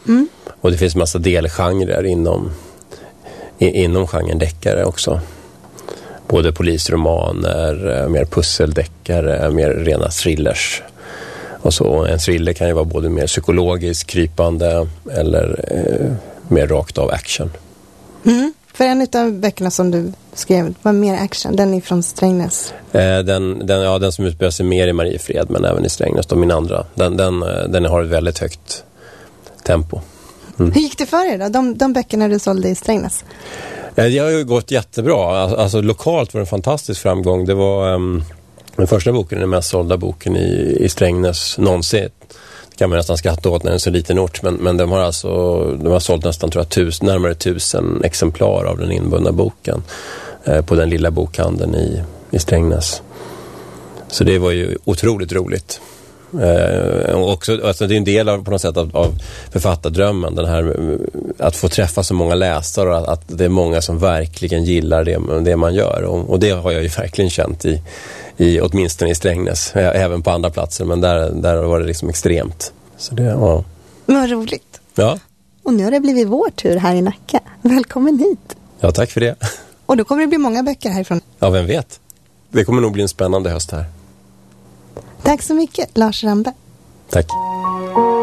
Och det finns massa delgenrer inom genren deckare också. Både polisromaner, mer pusseldeckare, mer rena thrillers. Och så en thriller kan ju vara både mer psykologiskt krypande eller mer rakt av action. För en av böckerna som du skrev var mer action. Den är från Strängnäs. Den som utspelar sig mer i Mariefred, men även i Strängnäs. Min andra. Den har ett väldigt högt tempo. Hur gick det för er då? De böckerna du sålde i Strängnäs? Det har ju gått jättebra. Alltså lokalt var det en fantastisk framgång. Det var den första boken, den mest sålda boken i Strängnäs någonsin. Det kan man nästan skratta åt när det är en så liten ort. Men de har sålt nästan, tror jag, närmare 1000 exemplar av den inbundna boken på den lilla bokhandeln i Strängnäs. Så det var ju otroligt roligt. Och också, alltså det är en del av, på något sätt, av författardrömmen, den här att få träffa så många läsare och att det är många som verkligen gillar det man gör, och det har jag ju verkligen känt i åtminstone i Strängnäs, även på andra platser, men där var det liksom extremt. Så det, ja. Vad roligt. Ja. Och nu har det blivit vår tur här i Nacka. Välkommen hit. Ja, tack för det. Och då kommer det bli många böcker härifrån. Ja, vem vet. Det kommer nog bli en spännande höst här. Tack så mycket, Lars Ramberg. Tack.